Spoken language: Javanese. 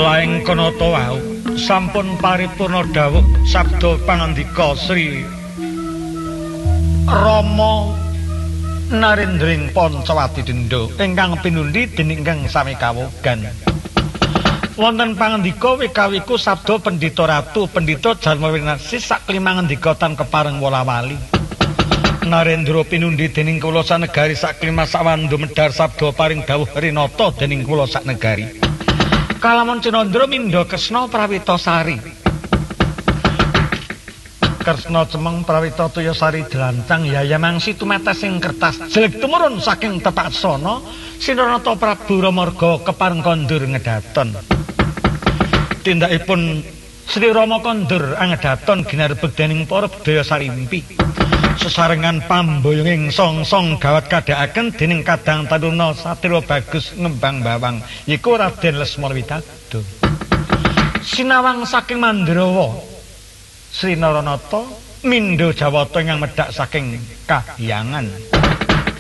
Laing kanata wau sampun paripurna dawuh sabda pangandika Sri Rama Narendring Pancawati Denda ingkang pinundi dening ingkang sami kawogan. Wonten pangandika wekawiku sabda Pendhita Ratu Pendhita Jarmawinarsi saklima ngendika tan kepareng wola-wali. Narendra pinundi dening kula sanegari saklima sawandha medhar sabda paring dawuh rinata dening kula saknegari. Kalamun Cinandra mindha Kresna Prawitasari. Kresna cemeng Prawita Tuyasari dlancang yaya mangsi tumetes ing kertas jelek tumurun saking tepak sana Sinarata Prabu Ramarga kepareng kondur ngedaton. Tindakipun Sri Rama kondur angedaton ginerebeg dening para budaya sarimpi. Sesarengan pamboyonging song-song gawat kadhakaken dening Kadang Taruna Satira Bagus ngembang bawang iku Raden Lesmana Widada. Sinawang saking Mandrawa Sri Naranata mindha Jawata ingkang medhak saking kahyangan.